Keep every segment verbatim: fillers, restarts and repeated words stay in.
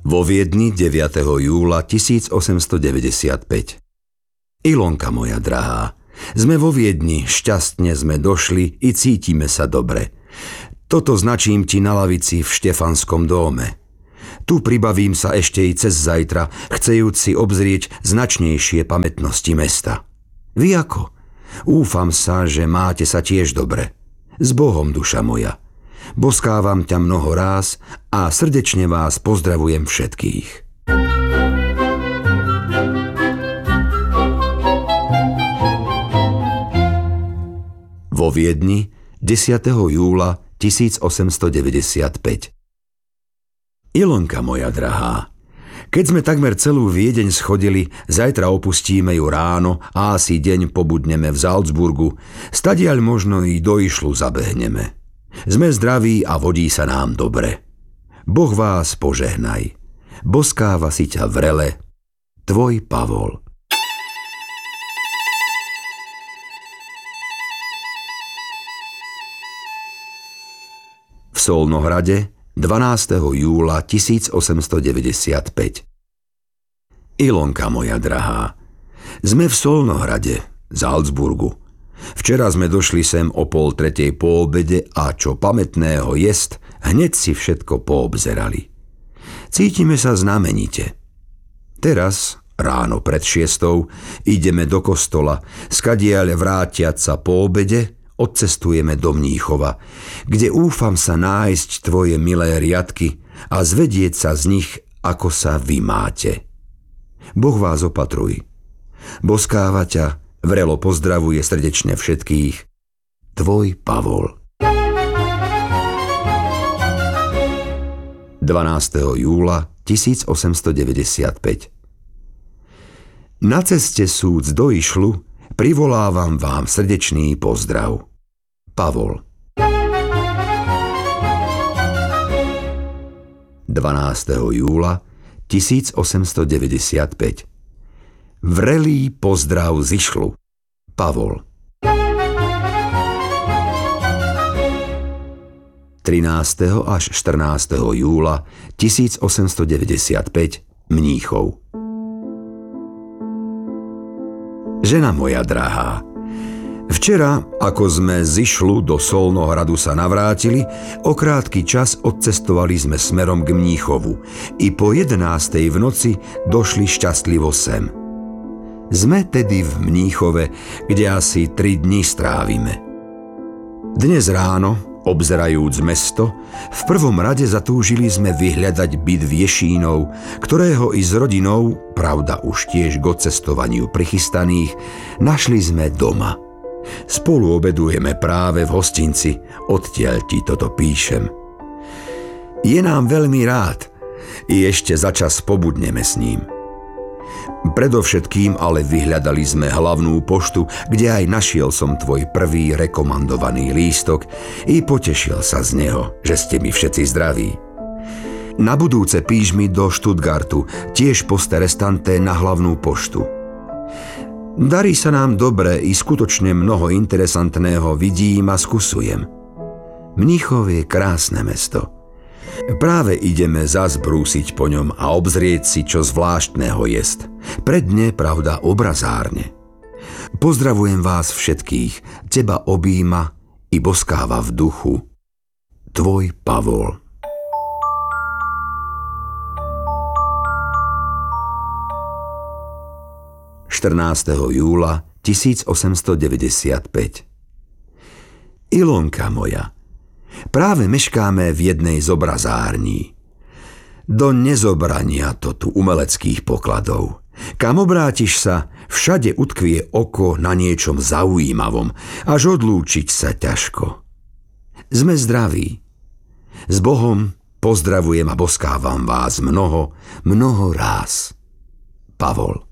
Vo Viedni deviateho júla tisícosemstodeväťdesiatpäť. Ilonka moja drahá, sme vo Viedni, šťastne sme došli i cítime sa dobre. Toto značím ti na lavici v Štefanskom dóme. Tu pribavím sa ešte i cez zajtra, chcejúc si obzrieť značnejšie pamätnosti mesta. Vy ako? Úfam sa, že máte sa tiež dobre. S Bohom, duša moja. Boskávam ťa mnoho ráz a srdečne vás pozdravujem všetkých. Vo Viedni desiateho júla tisícosemstodeväťdesiatpäť. Ilonka moja drahá, keď sme takmer celú Viedeň schodili, zajtra opustíme ju ráno a asi deň pobudneme v Salzburgu, stadiaľ možno i do Išlu zabehneme. Sme zdraví a vodí sa nám dobre. Boh vás požehnaj. Boskáva si ťa vrele. Tvoj Pavol. V Solnohrade dvanásteho júla tisícosemstodeväťdesiatpäť. Ilonka moja drahá, sme v Solnohrade, Salzburgu. Včera sme došli sem o pol tretej po obede a čo pamätného jest, hneď si všetko poobzerali. Cítime sa znamenite. Teraz, ráno pred šiestou, ideme do kostola, skadiaľ vrátiac sa po obede, odcestujeme do Mníchova, kde úfam sa nájsť tvoje milé riadky a zvedieť sa z nich, ako sa vy máte. Boh vás opatruj. Boskáva ťa, vrelo pozdravuje srdečne všetkých. Tvoj Pavol. dvanásteho júla tisícosemstodeväťdesiatpäť. Na ceste súc do Išlu privolávam vám srdečný pozdrav. Pavol. dvanásteho júla tisícosemstodeväťdesiatpäť. Vrelý pozdrav z Išlu. Pavol. trinásteho až štrnásteho júla tisícosemstodeväťdesiatpäť. Mníchov. Žena moja drahá, včera, ako sme z Išlu do Solnohradu sa navrátili, o krátky čas odcestovali sme smerom k Mníchovu i po jedenástej v noci došli šťastlivo sem. Sme tedy v Mníchove, kde asi tri dni strávime. Dnes ráno, obzerajúc mesto, v prvom rade zatúžili sme vyhľadať byt v Ješínov, ktorého i s rodinou, pravda už tiež k odcestovaniu prichystaných, našli sme doma. Spolu obedujeme práve v hostinci, odtiaľ ti toto píšem. Je nám veľmi rád, i ešte začas pobudneme s ním. Predovšetkým ale vyhľadali sme hlavnú poštu, kde aj našiel som tvoj prvý rekomandovaný lístok i potešil sa z neho, že ste mi všetci zdraví. Na budúce píš mi do Stuttgartu, tiež poste restante na hlavnú poštu. Darí sa nám dobre i skutočne mnoho interesantného vidím a skúsujem. Mníchov je krásne mesto. Práve ideme zas brúsiť po ňom a obzrieť si, čo zvláštneho jest. Predne, pravda, obrazárne. Pozdravujem vás všetkých, teba objíma i boskáva v duchu. Tvoj Pavol. štrnásteho júla tisícosemstodeväťdesiatpäť. Ilonka moja, práve meškáme v jednej z obrazární. Do nezobrania to tu umeleckých pokladov. Kam obrátiš sa, všade utkvie oko na niečom zaujímavom, až odlúčiť sa ťažko. Sme zdraví. S Bohom pozdravujem a boskávam vás mnoho, mnoho ráz. Pavol.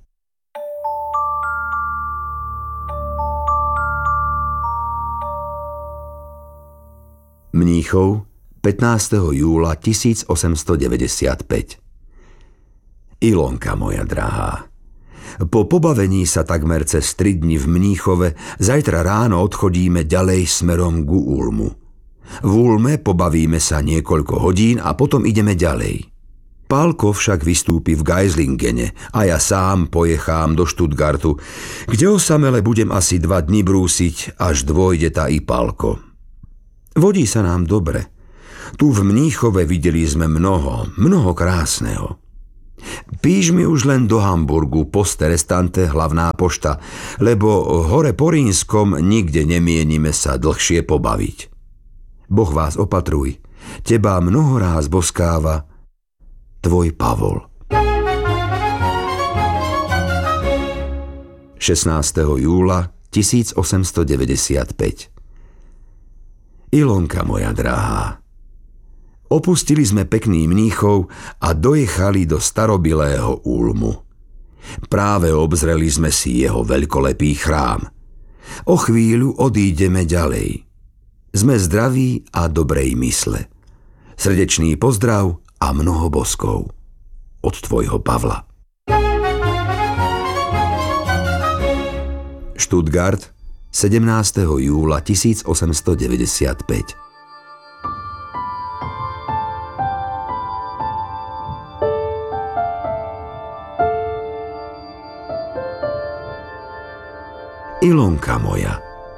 Mníchov, pätnásteho júla tisícosemstodeväťdesiatpäť. Ilonka moja drahá, po pobavení sa takmer cez tri dni v Mníchove zajtra ráno odchodíme ďalej smerom ku Ulmu. V Ulme pobavíme sa niekoľko hodín a potom ideme ďalej. Pálko však vystúpi v Geislingene a ja sám pojechám do Stuttgartu, kde osamele budem asi dva dni brúsiť, až dôjde tá i Pálko. Vodí sa nám dobre. Tu v Mníchove videli sme mnoho, mnoho krásneho. Píš mi už len do Hamburgu, poste restante, hlavná pošta, lebo hore po Rínskom nikde nemienime sa dlhšie pobaviť. Boh vás opatruj, teba mnoho ráz boskáva, tvoj Pavol. šestnásteho júla tisícosemstodeväťdesiatpäť. Ilonka moja drahá, opustili sme pekný Mníchov a dojechali do starobilého Ulmu. Práve obzreli sme si jeho veľkolepý chrám. O chvíľu odídeme ďalej. Sme zdraví a dobrej mysle. Srdečný pozdrav a mnoho boskov. Od tvojho Pavla. Stuttgart, sedemnásteho júla tisícosemstodeväťdesiatpäť. Ilonka moja,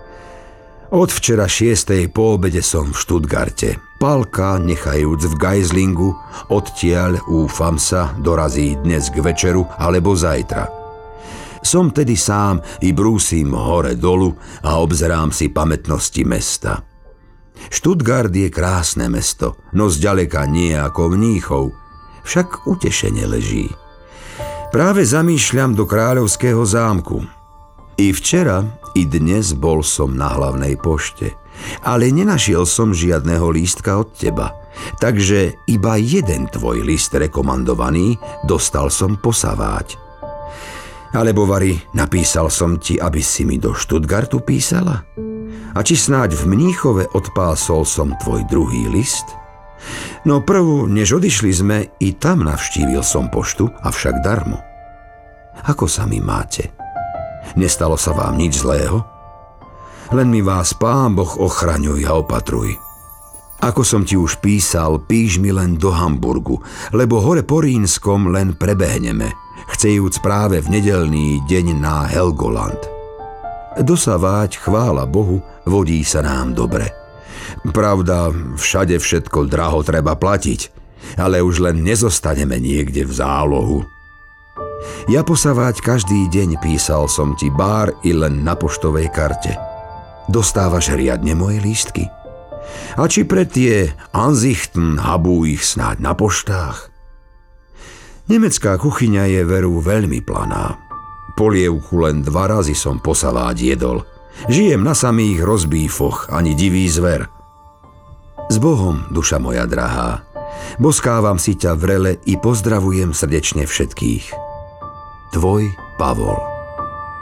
od včera šiestej po obede som v Stuttgarte. Pálka nechajúc v Geislingu, odtiaľ, úfam sa, dorazí dnes k večeru alebo zajtra. Som tedy sám i brúsim hore dolu a obzerám si pamätnosti mesta. Stuttgart je krásne mesto, no zďaleka nie ako Mníchov, však utešene leží. Práve zamýšľam do kráľovského zámku. I včera, i dnes bol som na hlavnej pošte, ale nenašiel som žiadneho lístka od teba, takže iba jeden tvoj list rekomandovaný dostal som posavať. Alebo vari, napísal som ti, aby si mi do Stuttgartu písala? A či snáď v Mníchove odpásol som tvoj druhý list? No prv, než odišli sme, i tam navštívil som poštu, avšak darmo. Ako sa mi máte? Nestalo sa vám nič zlého? Len mi vás Pán Boh ochraňuj a opatruj. Ako som ti už písal, píš mi len do Hamburgu, lebo hore po Rínskom len prebehneme, chcejúc práve v nedeľný deň na Helgoland. Dosavať, chvála Bohu, vodí sa nám dobre. Pravda, všade všetko draho treba platiť, ale už len nezostaneme niekde v zálohu. Ja posavať každý deň písal som ti bár i len na poštovej karte. Dostávaš riadne moje lístky? A či pre tie Ansichten habú ich snáď na poštách? Nemecká kuchyňa je veru veľmi planá. Polievku len dva razy som posaváť jedol. Žijem na samých rozbífoch, ani divý zver. S Bohom, duša moja drahá. Boskávam si ťa vrele i pozdravujem srdečne všetkých. Tvoj Pavol.